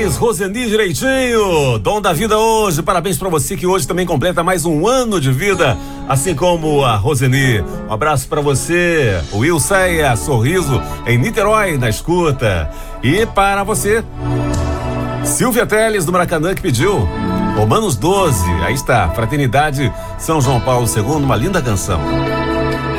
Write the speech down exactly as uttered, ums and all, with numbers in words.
Parabéns, Roseni Direitinho, dom da vida hoje. Parabéns pra você que hoje também completa mais um ano de vida, assim como a Roseni. Um abraço pra você, o Will Ceia, Sorriso, em Niterói, na escuta. E para você, Silvia Teles, do Maracanã, que pediu Romanos doze. Aí está, Fraternidade São João Paulo segundo, uma linda canção.